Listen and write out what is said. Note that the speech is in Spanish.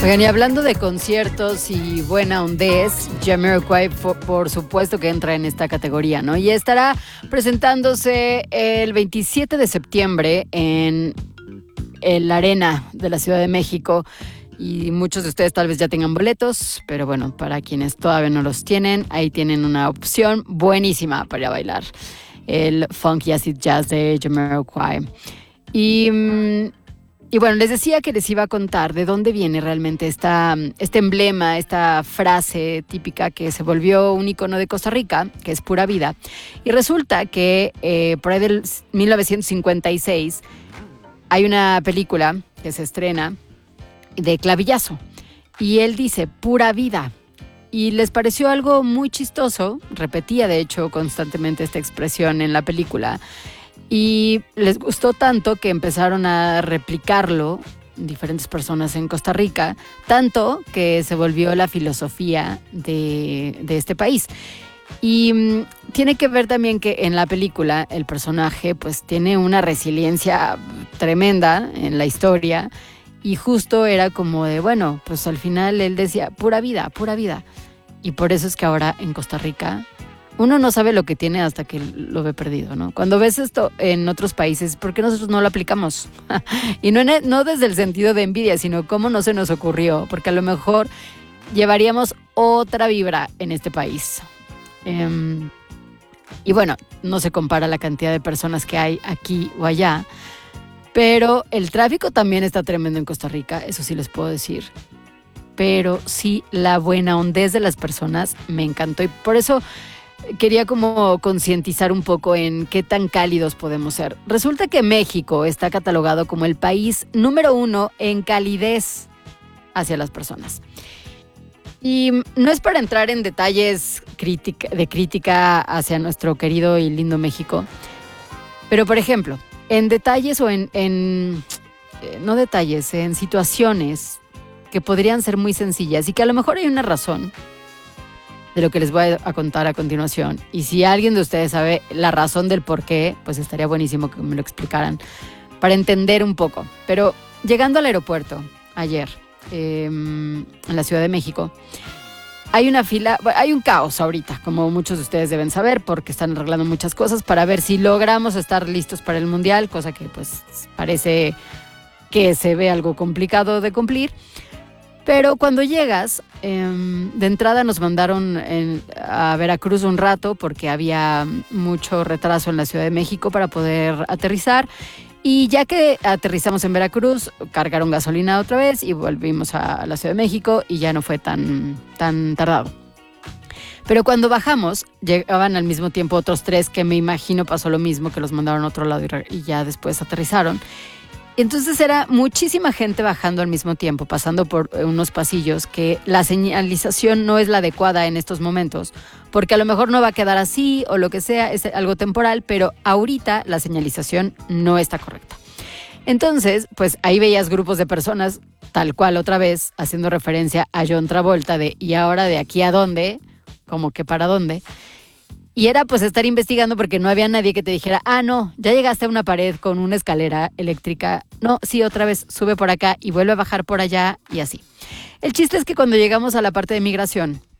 Oigan, y hablando de conciertos y buena hondez, Jamiroquai por supuesto que entra en esta categoría, ¿no? Y estará presentándose el 27 de septiembre en la Arena de la Ciudad de México. Y muchos de ustedes tal vez ya tengan boletos, pero bueno, para quienes todavía no los tienen, ahí tienen una opción buenísima para ir a bailar. El Funk y Acid Jazz de Jamiroquai. Y bueno, les decía que les iba a contar de dónde viene realmente este emblema, esta frase típica que se volvió un icono de Costa Rica, que es pura vida. Y resulta que por ahí del 1956 hay una película que se estrena de Clavillazo. Y él dice, pura vida. Y les pareció algo muy chistoso, repetía de hecho constantemente esta expresión en la película. Y les gustó tanto que empezaron a replicarlo diferentes personas en Costa Rica, tanto que se volvió la filosofía de este país. Y tiene que ver también que en la película el personaje pues tiene una resiliencia tremenda en la historia y justo era como de, bueno, pues al final él decía, pura vida, pura vida. Y por eso es que ahora en Costa Rica uno no sabe lo que tiene hasta que lo ve perdido, ¿no? Cuando ves esto en otros países, ¿por qué nosotros no lo aplicamos? Y no desde el sentido de envidia, sino cómo no se nos ocurrió, porque a lo mejor llevaríamos otra vibra en este país. Y bueno, no se compara la cantidad de personas que hay aquí o allá, pero el tráfico también está tremendo en Costa Rica, eso sí les puedo decir. Pero sí, la buena hondez de las personas me encantó y por eso quería como concientizar un poco en qué tan cálidos podemos ser. Resulta que México está catalogado como el país número 1 en calidez hacia las personas. Y no es para entrar en detalles de crítica hacia nuestro querido y lindo México, pero por ejemplo, en detalles o no detalles, en situaciones que podrían ser muy sencillas y que a lo mejor hay una razón de lo que les voy a contar a continuación. Y si alguien de ustedes sabe la razón del por qué, pues estaría buenísimo que me lo explicaran para entender un poco. Pero llegando al aeropuerto ayer, en la Ciudad de México, hay una fila, hay un caos ahorita, como muchos de ustedes deben saber, porque están arreglando muchas cosas para ver si logramos estar listos para el Mundial, cosa que pues parece que se ve algo complicado de cumplir. Pero cuando llegas, de entrada nos mandaron a Veracruz un rato porque había mucho retraso en la Ciudad de México para poder aterrizar. Y ya que aterrizamos en Veracruz, cargaron gasolina otra vez y volvimos a la Ciudad de México y ya no fue tan tardado. Pero cuando bajamos, llegaban al mismo tiempo otros 3 que me imagino pasó lo mismo, que los mandaron a otro lado y ya después aterrizaron. Entonces era muchísima gente bajando al mismo tiempo, pasando por unos pasillos que la señalización no es la adecuada en estos momentos, porque a lo mejor no va a quedar así o lo que sea, es algo temporal, pero ahorita la señalización no está correcta. Entonces, pues ahí veías grupos de personas, tal cual otra vez, haciendo referencia a John Travolta de ¿y ahora de aquí a dónde? Como que para dónde. Y era pues estar investigando porque no había nadie que te dijera, no, ya llegaste a una pared con una escalera eléctrica. No, sí, otra vez sube por acá y vuelve a bajar por allá y así. El chiste es que cuando llegamos a la parte de migración,